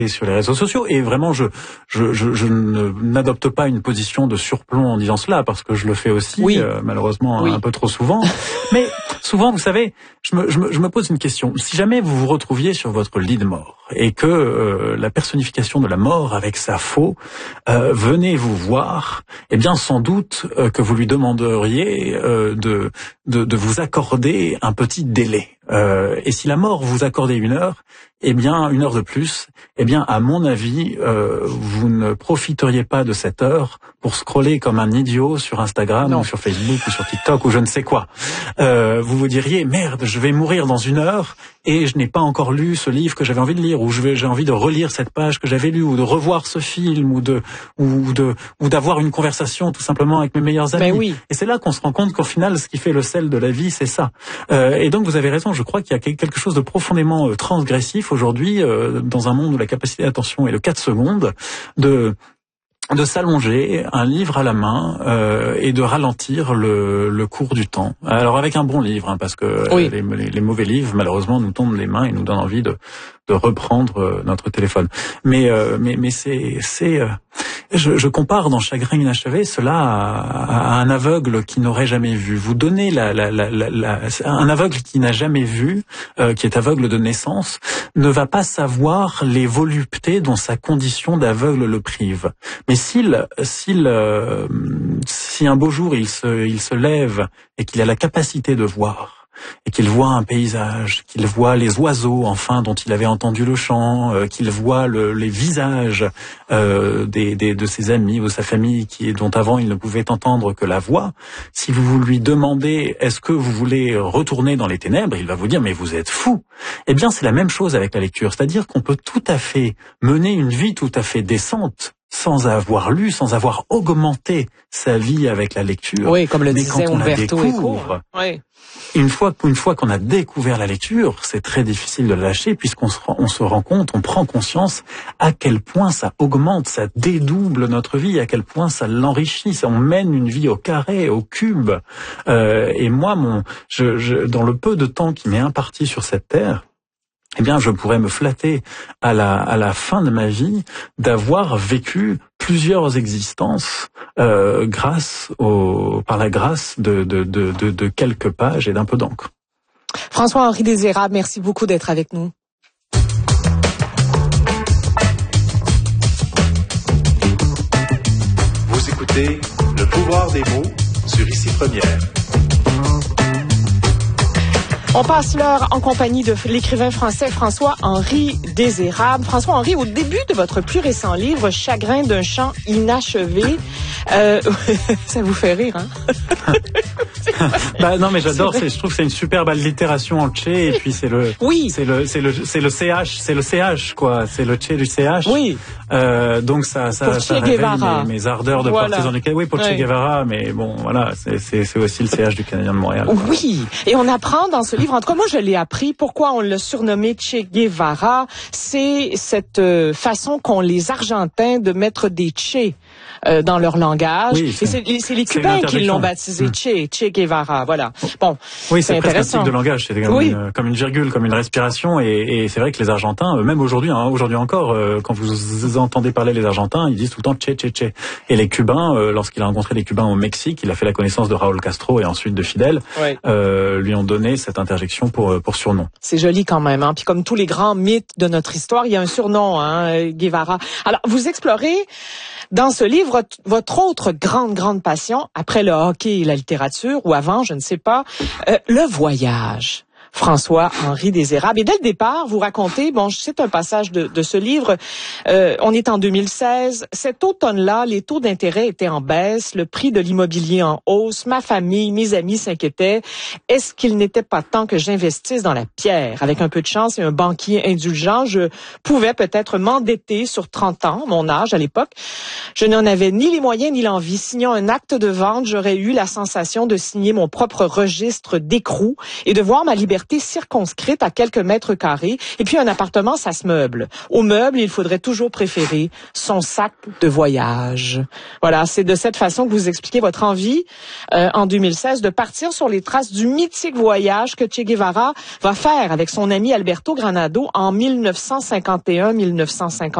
sur les réseaux sociaux. Et vraiment, je n'adopte pas une position de surplomb en disant cela, parce que je le fais aussi, malheureusement, un peu trop souvent. Mais souvent, vous savez, je me pose une question. Si jamais vous vous retrouviez sur votre lit de mort et que la personnification de la mort avec sa faux venait vous voir, eh bien, sans doute que vous lui demanderiez de vous accorder un petit délai. Et si la mort vous accordait 1 heure, eh bien, 1 heure de plus, eh bien, à mon avis, vous ne profiteriez pas de cette heure pour scroller comme un idiot sur Instagram ou sur Facebook ou sur TikTok ou je ne sais quoi. Vous vous diriez, merde, je vais mourir dans 1 heure et je n'ai pas encore lu ce livre que j'avais envie de lire, ou j'ai envie de relire cette page que j'avais lue, ou de revoir ce film, ou d'avoir une conversation tout simplement avec mes meilleurs amis. Ben oui. Et c'est là qu'on se rend compte qu'au final, ce qui fait le sel de la vie, c'est ça. Et donc, vous avez raison, je crois qu'il y a quelque chose de profondément transgressif aujourd'hui, dans un monde où la capacité d'attention est de 4 secondes, de s'allonger, un livre à la main, et de ralentir le cours du temps. Alors avec un bon livre, parce que les mauvais livres, malheureusement, nous tombent des mains et nous donnent envie de reprendre notre téléphone. Mais je compare dans Chagrin inachevé cela à un aveugle qui n'aurait jamais vu. Vous donnez un aveugle qui n'a jamais vu, qui est aveugle de naissance, ne va pas savoir les voluptés dont sa condition d'aveugle le prive. Mais si un beau jour il se lève et qu'il a la capacité de voir, et qu'il voit un paysage, qu'il voit les oiseaux enfin dont il avait entendu le chant, qu'il voit les visages de ses amis ou de sa famille dont avant il ne pouvait entendre que la voix, si vous lui demandez est-ce que vous voulez retourner dans les ténèbres, il va vous dire mais vous êtes fou. Eh bien c'est la même chose avec la lecture, c'est-à-dire qu'on peut tout à fait mener une vie tout à fait décente sans avoir lu, sans avoir augmenté sa vie avec la lecture. Oui, comme le mais disait quand on Umberto la Eco. découvre, Oui. une fois qu'on a découvert la lecture, c'est très difficile de la lâcher puisqu'on se rend compte, on prend conscience à quel point ça augmente, ça dédouble notre vie, à quel point ça l'enrichit, on mène une vie au carré, au cube. Et moi, dans le peu de temps qui m'est imparti sur cette terre, eh bien, je pourrais me flatter à la fin de ma vie d'avoir vécu plusieurs existences par la grâce de quelques pages et d'un peu d'encre. François-Henri Désérable, merci beaucoup d'être avec nous. Vous écoutez Le pouvoir des mots sur Ici Première. On passe l'heure en compagnie de l'écrivain français François-Henri Désérable. François-Henri, au début de votre plus récent livre, Chagrin d'un chant inachevé, ça vous fait rire, hein? Non, mais j'adore, je trouve que c'est une superbe allitération en tché, et puis c'est le CH, quoi. C'est le tché du CH. Oui. Donc ça réveille mes ardeurs de partisan du Canada. Oui, pour Che Guevara, mais bon, voilà, c'est aussi le CH du Canadien de Montréal. Oui. Et on apprend dans ce livre, en tout cas, moi, je l'ai appris. Pourquoi on l'a surnommé Che Guevara? C'est cette façon qu'ont les Argentins de mettre des Che dans leur langage. Oui, et c'est les Cubains qui l'ont baptisé Che Guevara. Voilà. Bon. Oui, c'est presque un type de langage. C'est comme une virgule, comme une respiration. Et c'est vrai que les Argentins, même aujourd'hui encore, quand vous entendez parler les Argentins, ils disent tout le temps Che, Che, Che. Et les Cubains, lorsqu'il a rencontré les Cubains au Mexique, il a fait la connaissance de Raúl Castro et ensuite de Fidel, lui ont donné cette interjection pour surnom. C'est joli quand même, hein. Puis comme tous les grands mythes de notre histoire, il y a un surnom, hein, Guevara. Alors, vous explorez dans ce livre votre autre grande passion, après le hockey et la littérature, ou avant, je ne sais pas, le voyage. François-Henri Désérable. Et dès le départ, vous racontez, c'est un passage de ce livre, on est en 2016, cet automne-là, les taux d'intérêt étaient en baisse, le prix de l'immobilier en hausse, ma famille, mes amis s'inquiétaient. Est-ce qu'il n'était pas temps que j'investisse dans la pierre? Avec un peu de chance et un banquier indulgent, je pouvais peut-être m'endetter sur 30 ans, mon âge à l'époque. Je n'en avais ni les moyens ni l'envie. Signant un acte de vente, j'aurais eu la sensation de signer mon propre registre d'écrou et de voir ma liberté liberté circonscrite à quelques mètres carrés. Et puis un appartement, ça se meuble. Au meuble, il faudrait toujours préférer son sac de voyage. Voilà, c'est de cette façon que vous expliquez votre envie en 2016 de partir sur les traces du mythique voyage que Che Guevara va faire avec son ami Alberto Granado en 1951-1952.